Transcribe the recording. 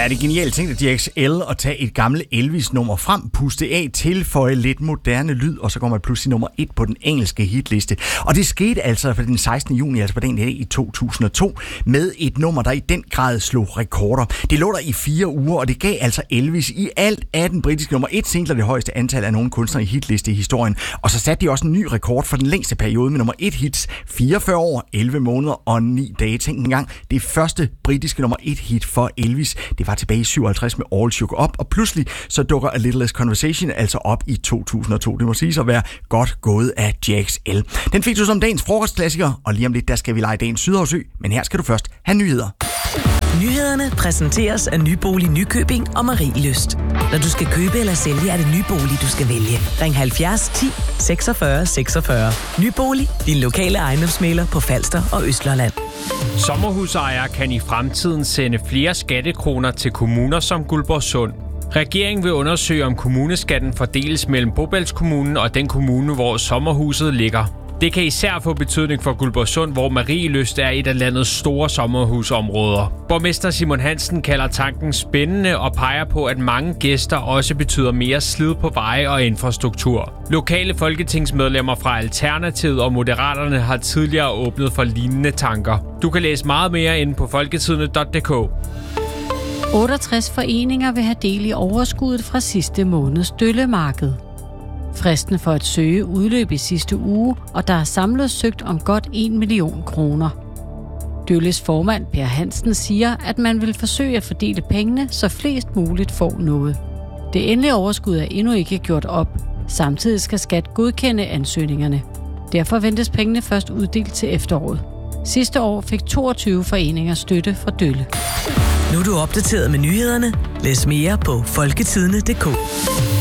Ja, det er genialt tænkt af DXL at tage et gammelt Elvis-nummer frem, puste af, tilføje lidt moderne lyd, og så kommer man pludselig nummer 1 på den engelske hitliste. Og det skete altså for den 16. juni, altså på den dag i 2002, med et nummer, der i den grad slog rekorder. Det lå der i 4 uger, og det gav altså Elvis i alt 18 britiske nummer 1 singler, det højeste antal af nogen kunstnere i hitliste i historien. Og så satte de også en ny rekord for den længste periode med nummer 1 hits, 44 år, 11 måneder og 9 dage. Tænk engang, det første britiske nummer 1 hit for Elvis, det var tilbage i 57 med All Shook Up, og pludselig så dukker A Little Less Conversation altså op i 2002. Det må siges at være godt gået af JXL. Den fik du som dagens frokostklassiker, og lige om lidt, der skal vi lege dagens Sydhavsø, men her skal du først have nyheder. Nyhederne præsenteres af Nybolig Nykøbing og Marie Lyst. Når du skal købe eller sælge, er det Nybolig, du skal vælge. Ring 70 10 46 46. Nybolig, din lokale ejendomsmægler på Falster og Østlolland. Sommerhusejere kan i fremtiden sende flere skattekroner til kommuner som Guldborgsund. Regeringen vil undersøge, om kommuneskatten fordeles mellem Bobælskommunen og den kommune, hvor sommerhuset ligger. Det kan især få betydning for Guldborgsund, hvor Marielyst er et af landets store sommerhusområder. Borgmester Simon Hansen kalder tanken spændende og peger på, at mange gæster også betyder mere slid på veje og infrastruktur. Lokale folketingsmedlemmer fra Alternativet og Moderaterne har tidligere åbnet for lignende tanker. Du kan læse meget mere inde på folketidende.dk. 68 foreninger vil have del i overskuddet fra sidste måneds døllemarked. Fristen for at søge udløb i sidste uge, og der er samlet søgt om godt 1 million kroner. Dølles formand Per Hansen siger, at man vil forsøge at fordele pengene, så flest muligt får noget. Det endelige overskud er endnu ikke gjort op. Samtidig skal Skat godkende ansøgningerne. Derfor ventes pengene først uddelt til efteråret. Sidste år fik 22 foreninger støtte fra Dølle. Nu er du opdateret med nyhederne. Læs mere på folketidende.dk.